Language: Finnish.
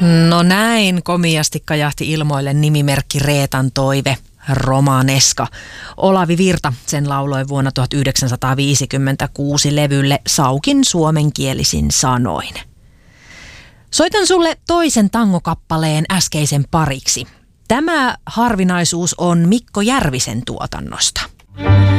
No näin komiasti kajahti ilmoille nimimerkki Reetan toive, Romaneska. Olavi Virta sen lauloi vuonna 1956 levylle Saukin suomenkielisin sanoin. Soitan sulle toisen tangokappaleen äskeisen pariksi. Tämä harvinaisuus on Mikko Järvisen tuotannosta.